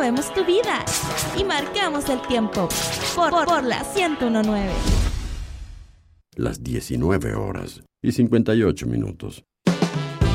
movemos tu vida y marcamos el tiempo por la 101.9. Las 19 horas y 58 minutos.